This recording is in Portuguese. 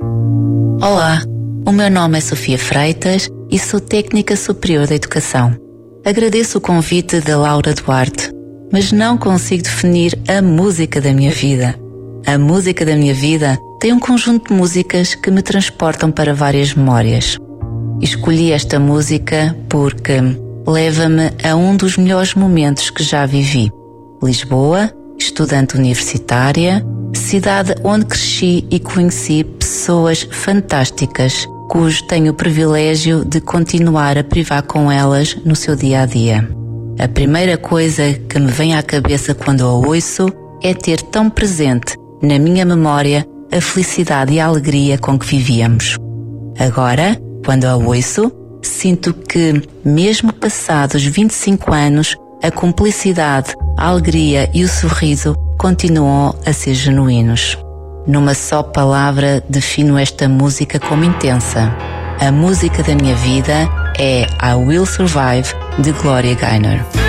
Olá, o meu nome é Sofia Freitas e sou técnica superior da educação. Agradeço o convite da Laura Duarte, mas não consigo definir a música da minha vida. A música da minha vida tem um conjunto de músicas que me transportam para várias memórias. Escolhi esta música porque leva-me a um dos melhores momentos que já vivi. Lisboa, estudante universitária, cidade onde cresci e conheci pessoas fantásticas, cujo tenho o privilégio de continuar a privar com elas no seu dia-a-dia. A primeira coisa que me vem à cabeça quando a ouço é ter tão presente na minha memória a felicidade e a alegria com que vivíamos. Agora, quando a ouço, sinto que, mesmo passados 25 anos, a cumplicidade, a alegria e o sorriso continuam a ser genuínos. Numa só palavra, defino esta música como intensa. A música da minha vida é I Will Survive, de Gloria Gaynor.